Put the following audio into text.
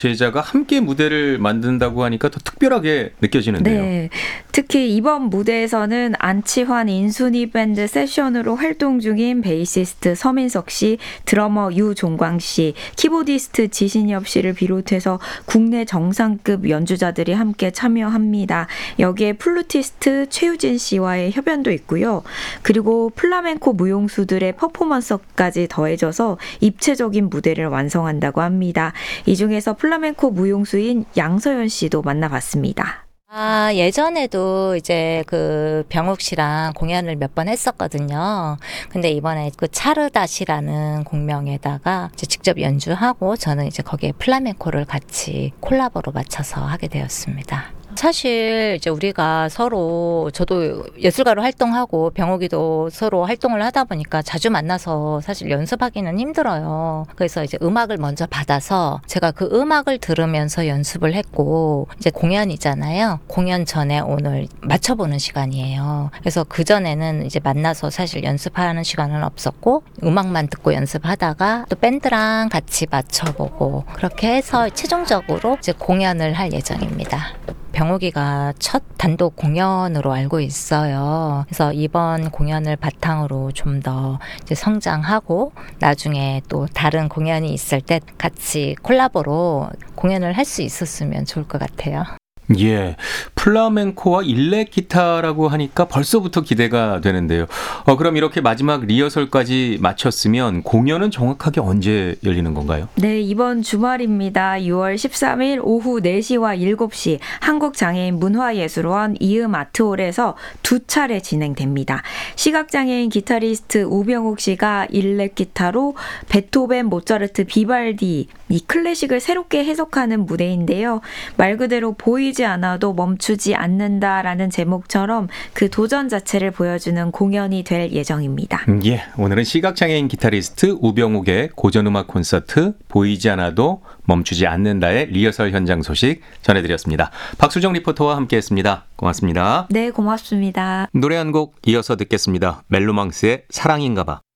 제자가 함께 무대를 만든다고 하니까 더 특별하게 느껴지는데요. 네, 특히 이번 무대에서는 안치환 인순이 밴드 세션으로 활동 중인 베이시스트 서민석 씨, 드러머 유종광 씨, 키보디스트 지신엽 씨를 비롯해서 국내 정상급 연주자들이 함께 참여합니다. 여기에 플루티스트 최유진 씨와의 협연도 있고요. 그리고 플라멩코 무용수들의 퍼포먼스까지 더해져서 입체적인 무대를 완성한다고 합니다. 이 중에서 플라멩코 무용수인 양서연 씨도 만나봤습니다. 예전에도 이제 그 병욱 씨랑 공연을 몇 번 했었거든요. 근데 이번에 그 차르다시라는 공명에다가 이제 직접 연주하고 저는 이제 거기에 플라멩코를 같이 콜라보로 맞춰서 하게 되었습니다. 사실 이제 우리가 서로 저도 예술가로 활동하고 병욱이도 서로 활동을 하다 보니까 자주 만나서 사실 연습하기는 힘들어요. 그래서 이제 음악을 먼저 받아서 제가 그 음악을 들으면서 연습을 했고 이제 공연이잖아요. 공연 전에 오늘 맞춰보는 시간이에요. 그래서 그전에는 이제 만나서 사실 연습하는 시간은 없었고 음악만 듣고 연습하다가 또 밴드랑 같이 맞춰보고 그렇게 해서 최종적으로 이제 공연을 할 예정입니다. 병욱이가 첫 단독 공연으로 알고 있어요. 그래서 이번 공연을 바탕으로 좀 더 이제 성장하고 나중에 또 다른 공연이 있을 때 같이 콜라보로 공연을 할 수 있었으면 좋을 것 같아요. 예, 플라멩코와 일렉 기타라고 하니까 벌써부터 기대가 되는데요. 그럼 이렇게 마지막 리허설까지 마쳤으면 공연은 정확하게 언제 열리는 건가요? 네, 이번 주말입니다. 6월 13일 오후 4시와 7시 한국장애인 문화예술원 이음 아트홀에서 두 차례 진행됩니다. 시각장애인 기타리스트 우병욱 씨가 일렉 기타로 베토벤, 모차르트, 비발디 이 클래식을 새롭게 해석하는 무대인데요. 말 그대로 보이지 않아도 멈추지 않는다라는 제목처럼 그 도전 자체를 보여주는 공연이 될 예정입니다. 예, 오늘은 시각장애인 기타리스트 우병욱의 고전음악 콘서트 보이지 않아도 멈추지 않는다의 리허설 현장 소식 전해드렸습니다. 박수정 리포터와 함께했습니다. 고맙습니다. 네, 고맙습니다. 노래 한 곡 이어서 듣겠습니다. 멜로망스의 사랑인가봐.